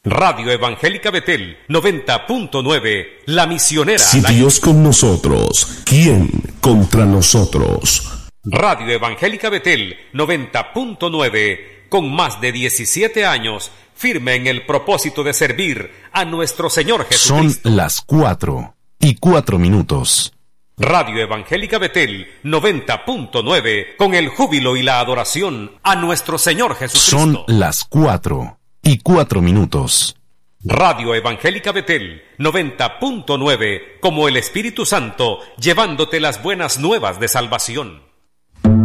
Radio Evangélica Betel 90.9, la misionera. Si Dios con nosotros, ¿quién contra nosotros? Radio Evangélica Betel 90.9, con más de 17 años, firme en el propósito de servir a nuestro Señor Jesucristo. Son las 4:04. Radio Evangélica Betel 90.9, con el júbilo y la adoración a nuestro Señor Jesucristo. Son las 4:04. Radio Evangélica Betel 90.9, como el Espíritu Santo, llevándote las buenas nuevas de salvación.